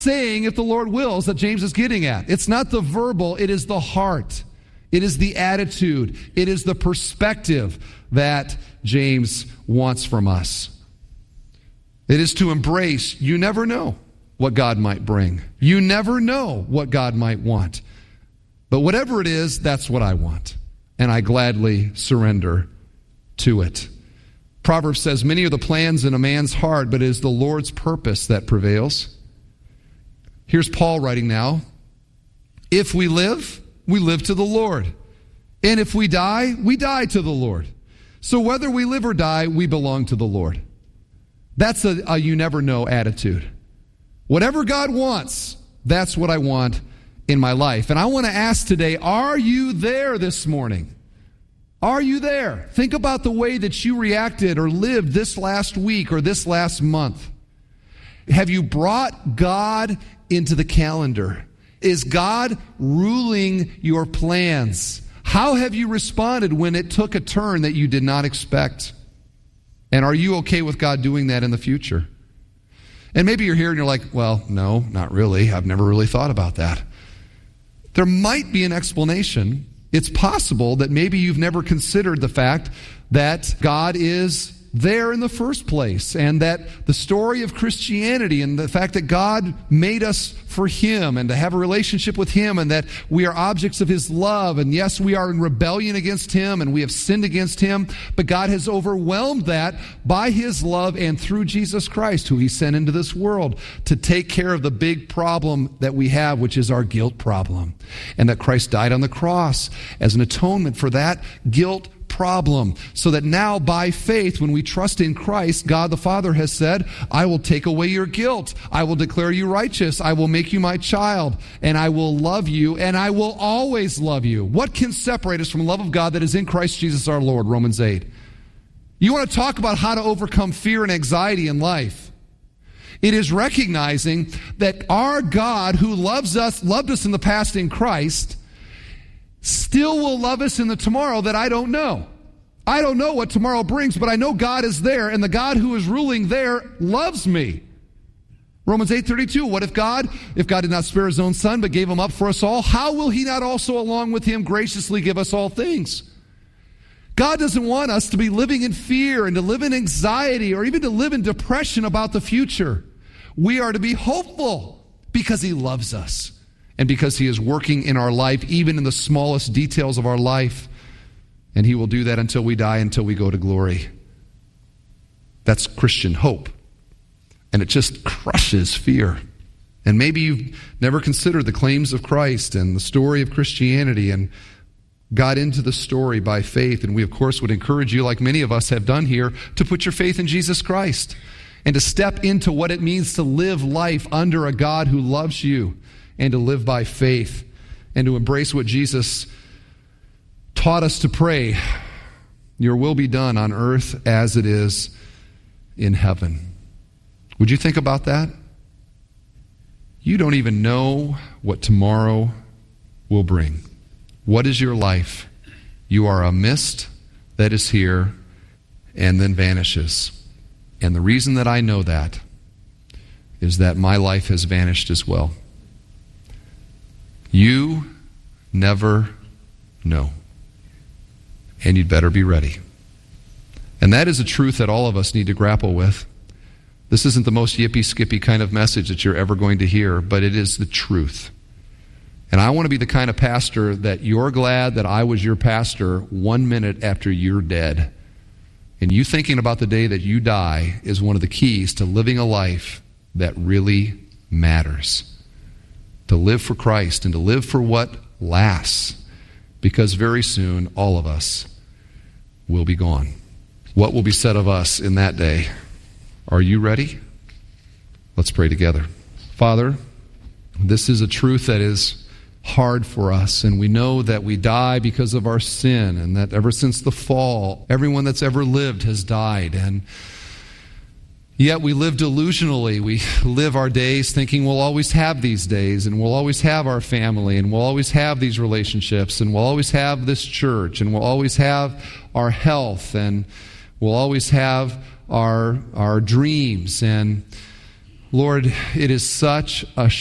saying if the Lord wills that James is getting at. It's not the verbal, it is the heart. It is the attitude. It is the perspective that James wants from us. It is to embrace, you never know what God might bring. You never know what God might want. But whatever it is, that's what I want. And I gladly surrender to it. Proverbs says, many are the plans in a man's heart, but it is the Lord's purpose that prevails. Here's Paul writing now. If we live to the Lord. And if we die to the Lord. So whether we live or die, we belong to the Lord. That's a you never know attitude. Whatever God wants, that's what I want in my life. And I want to ask today, are you there this morning? Are you there? Think about the way that you reacted or lived this last week or this last month. Have you brought God into the calendar? Is God ruling your plans? How have you responded when it took a turn that you did not expect? And are you okay with God doing that in the future? And maybe you're here and you're like, well, no, not really. I've never really thought about that. There might be an explanation. It's possible that maybe you've never considered the fact that God is there in the first place, and that the story of Christianity and the fact that God made us for Him and to have a relationship with Him, and that we are objects of His love, and yes, we are in rebellion against Him and we have sinned against Him, but God has overwhelmed that by His love and through Jesus Christ, who He sent into this world to take care of the big problem that we have, which is our guilt problem, and that Christ died on the cross as an atonement for that guilt problem, so that now by faith, when we trust in Christ, God the Father has said, I will take away your guilt. I will declare you righteous. I will make you my child, and I will love you, and I will always love you. What can separate us from the love of God that is in Christ Jesus our Lord? Romans 8. You want to talk about how to overcome fear and anxiety in life? It is recognizing that our God, who loved us in the past in Christ, still will love us in the tomorrow that I don't know. I don't know what tomorrow brings, but I know God is there, and the God who is ruling there loves me. Romans 8:32, what if God did not spare His own Son, but gave Him up for us all, how will He not also along with Him graciously give us all things? God doesn't want us to be living in fear and to live in anxiety or even to live in depression about the future. We are to be hopeful because He loves us. And because He is working in our life, even in the smallest details of our life. And He will do that until we die, until we go to glory. That's Christian hope. And it just crushes fear. And maybe you've never considered the claims of Christ and the story of Christianity and got into the story by faith. And we, of course, would encourage you, like many of us have done here, to put your faith in Jesus Christ and to step into what it means to live life under a God who loves you, and to live by faith, and to embrace what Jesus taught us to pray. Your will be done on earth as it is in heaven. Would you think about that? You don't even know what tomorrow will bring. What is your life? You are a mist that is here and then vanishes. And the reason that I know that is that my life has vanished as well. You never know. And you'd better be ready. And that is a truth that all of us need to grapple with. This isn't the most yippee-skippy kind of message that you're ever going to hear, but it is the truth. And I want to be the kind of pastor that you're glad that I was your pastor 1 minute after you're dead. And you thinking about the day that you die is one of the keys to living a life that really matters. To live for Christ and to live for what lasts. Because very soon, all of us will be gone. What will be said of us in that day? Are you ready? Let's pray together. Father, this is a truth that is hard for us, and we know that we die because of our sin, and that ever since the fall, everyone that's ever lived has died, and yet we live delusionally. We live our days thinking we'll always have these days, and we'll always have our family, and we'll always have these relationships, and we'll always have this church, and we'll always have our health, and we'll always have our dreams. And Lord, it is such a